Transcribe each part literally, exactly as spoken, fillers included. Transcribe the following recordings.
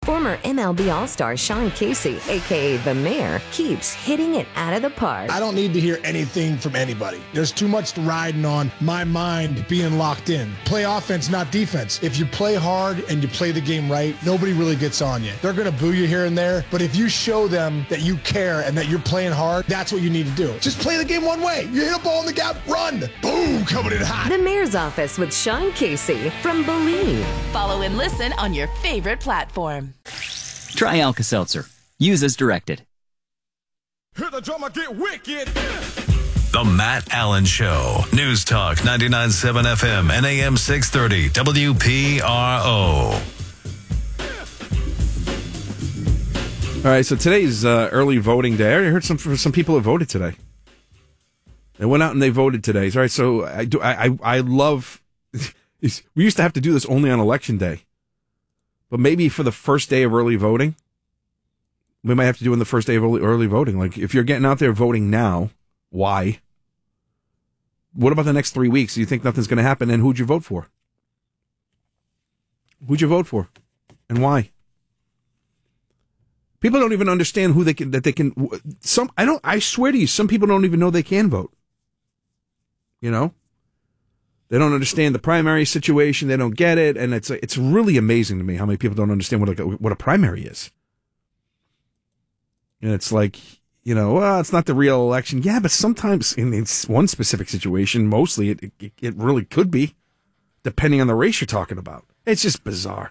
Former M L B All-Star Sean Casey, a k a. The Mayor, keeps hitting it out of the park. I don't need to hear anything from anybody. There's too much riding on my mind being locked in. Play offense, not defense. If you play hard and you play the game right, nobody really gets on you. They're going to boo you here and there, but if you show them that you care and that you're playing hard, that's what you need to do. Just play the game one way. You hit a ball in the gap, run. Boom, coming in hot. The Mayor's Office with Sean Casey from Believe. Follow and listen on your favorite platform. Try Alka-Seltzer. Use as directed. Hear the drummer get wicked. The Matt Allen Show. News Talk ninety-nine point seven F M and A M six thirty W P R O. All right, so today's uh, early voting day. I heard some some people have voted today. They went out and they voted today. All right, so I do. I I, I love. We used to have to do this only on election day. But maybe for the first day of early voting, we might have to do it on the first day of early, early voting. Like, if you're getting out there voting now, why? What about the next three weeks? Do you think nothing's going to happen? And who'd you vote for? Who'd you vote for? And why? People don't even understand who they can, that they can, some, I don't, I swear to you, some people don't even know they can vote. You know? They don't understand the primary situation. They don't get it, and it's it's really amazing to me how many people don't understand what a, what a primary is. And it's like, you know, well, it's not the real election. Yeah, but sometimes in one specific situation, mostly it, it it really could be, depending on the race you're talking about. It's just bizarre.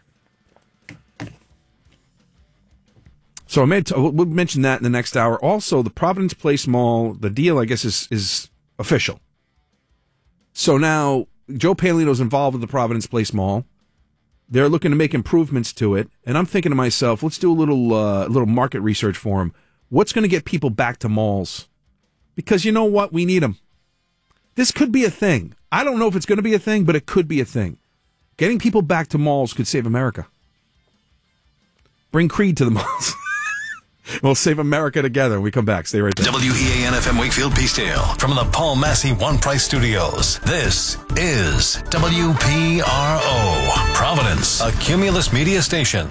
So I made, we'll mention that in the next hour. Also, the Providence Place Mall, the deal, I guess, is is official. So now Joe Palino's involved with the Providence Place Mall. They're looking to make improvements to it, and I'm thinking to myself, let's do a little uh, little market research for them. What's going to get people back to malls? Because you know what? We need them. This could be a thing. I don't know if it's going to be a thing, but it could be a thing. Getting people back to malls could save America. Bring Creed to the malls. We'll save America together when we come back. Stay right there. W E A N F M Wakefield Peacedale from the Paul Massey One Price Studios. This is W P R O, Providence, a Cumulus media station.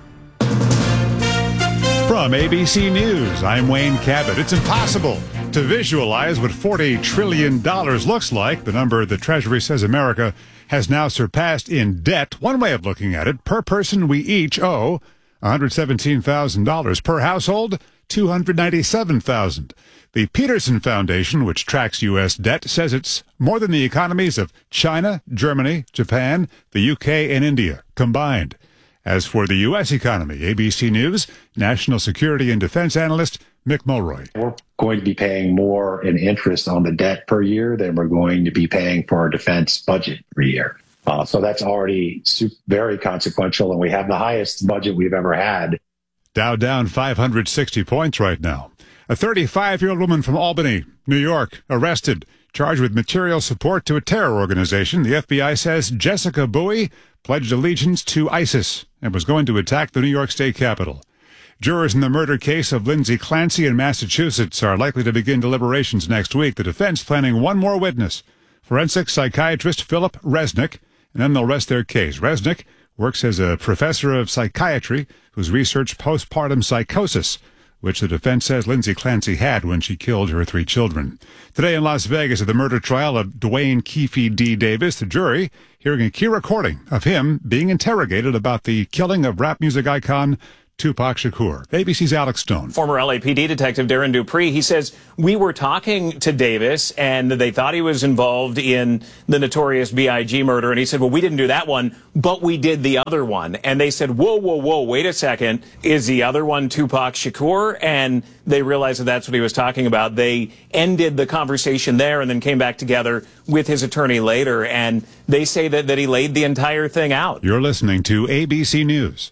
From A B C News, I'm Wayne Cabot. It's impossible to visualize what forty trillion dollars looks like, the number the Treasury says America has now surpassed in debt. One way of looking at it, per person we each owe one hundred seventeen thousand dollars. Per household, two hundred ninety-seven thousand dollars. The Peterson Foundation, which tracks U S debt, says it's more than the economies of China, Germany, Japan, the U K, and India combined. As for the U S economy, A B C News, national security and defense analyst Mick Mulroy. We're going to be paying more in interest on the debt per year than we're going to be paying for our defense budget per year. Uh, so that's already very consequential, and we have the highest budget we've ever had. Dow down five hundred sixty points right now. A thirty-five-year-old woman from Albany, New York, arrested, charged with material support to a terror organization. The F B I says Jessica Bowie pledged allegiance to ISIS and was going to attack the New York State Capitol. Jurors in the murder case of Lindsay Clancy in Massachusetts are likely to begin deliberations next week. The defense planning one more witness, forensic psychiatrist Philip Resnick, and then they'll rest their case. Resnick works as a professor of psychiatry who's researched postpartum psychosis, which the defense says Lindsay Clancy had when she killed her three children. Today in Las Vegas at the murder trial of Dwayne Keefe D. Davis, the jury hearing a key recording of him being interrogated about the killing of rap music icon Tupac Shakur. A B C's Alex Stone. Former L A P D detective Darren Dupree, he says, we were talking to Davis and they thought he was involved in the notorious B I G murder. And he said, well, we didn't do that one, but we did the other one. And they said, whoa, whoa, whoa, wait a second. Is the other one Tupac Shakur? And they realized that that's what he was talking about. They ended the conversation there and then came back together with his attorney later. And they say that, that he laid the entire thing out. You're listening to A B C News.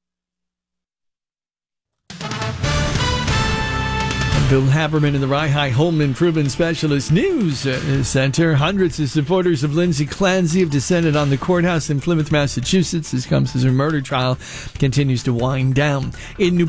Bill Haberman in the Rye Home Improvement Specialist News Center. Hundreds of supporters of Lindsay Clancy have descended on the courthouse in Plymouth, Massachusetts. This comes as her murder trial continues to wind down. In New